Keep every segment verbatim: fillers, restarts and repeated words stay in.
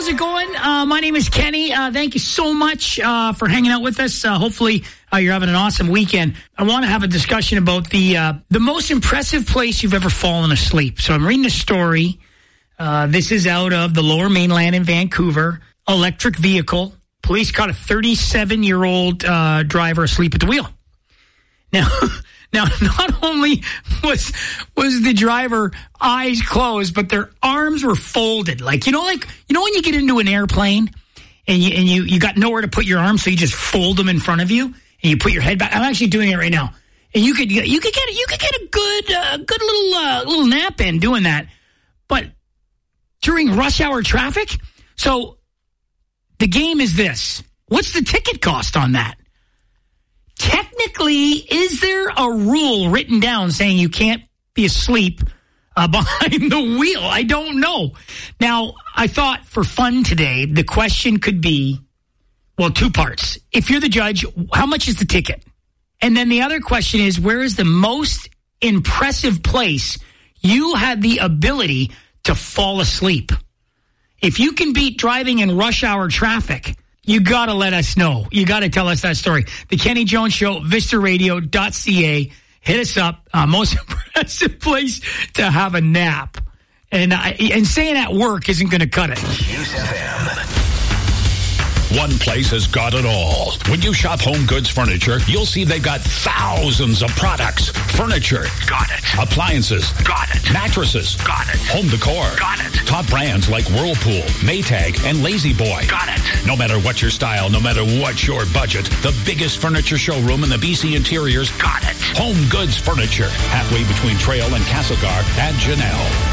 how's it going? Uh, my name is Kenny. Uh, thank you so much uh, for hanging out with us. Uh, hopefully uh, you're having an awesome weekend. I want to have a discussion about the uh, the most impressive place you've ever fallen asleep. So I'm reading a story. Uh, this is out of the Lower Mainland in Vancouver. Electric vehicle. Police caught a thirty-seven-year-old uh, driver asleep at the wheel. Now... Now, not only was was the driver eyes closed, but their arms were folded. Like, you know, like, you know, when you get into an airplane and you, and you, you got nowhere to put your arms, so you just fold them in front of you and you put your head back. I'm actually doing it right now. And you could, you could get, you could get a good, uh, good little, uh, little nap in doing that. But during rush hour traffic, so the game is this. What's the ticket cost on that? Technically, is there a rule written down saying you can't be asleep uh, behind the wheel? I don't know. Now, I thought for fun today, the question could be, well, two parts. If you're the judge, how much is the ticket? And then the other question is, where is the most impressive place you had the ability to fall asleep? If you can beat driving in rush hour traffic, you got to let us know. You got to tell us that story. The Kenny Jones Show, vista radio dot c a. Hit us up. Uh, most impressive place to have a nap. And uh, and saying at work isn't going to cut it. Juice F M. One place has got it all. When you shop Home Goods Furniture, you'll see they've got thousands of products. Furniture. Got it. Appliances. Got it. Mattresses. Got it. Home decor. Got it. Top brands like Whirlpool, Maytag, and Lazy Boy. Got it. No matter what your style, no matter what your budget, the biggest furniture showroom in the B C interiors. Got it. Home Goods Furniture. Halfway between Trail and Castlegar at Janelle.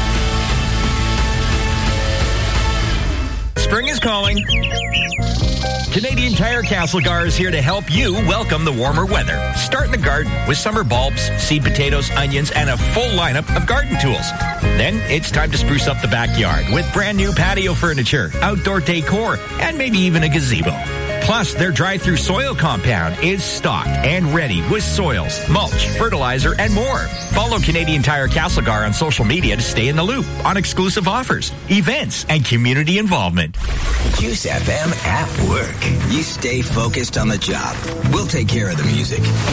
Spring is calling. Canadian Tire Castlegar is here to help you welcome the warmer weather. Start in the garden with summer bulbs, seed potatoes, onions, and a full lineup of garden tools. Then it's time to spruce up the backyard with brand new patio furniture, outdoor decor, and maybe even a gazebo. Plus, their drive-through soil compound is stocked and ready with soils, mulch, fertilizer, and more. Follow Canadian Tire Castlegar on social media to stay in the loop on exclusive offers, events, and community involvement. Juice F M at work. You stay focused on the job. We'll take care of the music.